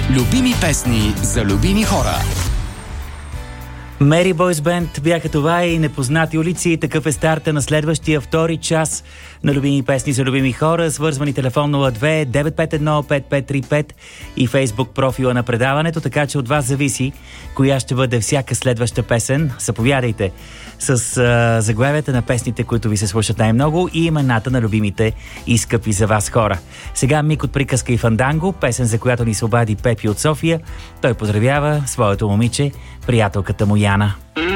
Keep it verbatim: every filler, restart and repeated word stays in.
Любими песни за любими хора. Mary Boys Band бяха това и Непознати улици. Такъв е старта на следващия втори час на любими песни за любими хора. Свързвани телефон нула две девет пет едно пет пет три пет и фейсбук профила на предаването, така че от вас зависи коя ще бъде всяка следваща песен. Заповядайте с а, заглавията на песните, които ви се слушат най-много и имената на любимите и скъпи за вас хора. Сега Мик от Приказка и Фанданго, песен, за която ни се обади Пепи от София. Той поздравява своето момиче, приятелката му Яна.